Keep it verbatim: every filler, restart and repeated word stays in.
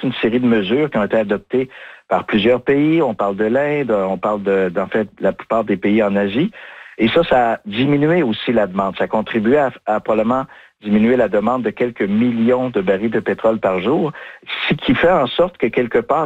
toute une série de mesures qui ont été adoptées par plusieurs pays. On parle de l'Inde, on parle de, d'en fait, la plupart des pays en Asie. Et ça, ça a diminué aussi la demande. Ça a contribué à, à probablement diminuer la demande de quelques millions de barils de pétrole par jour, ce qui fait en sorte que quelque part,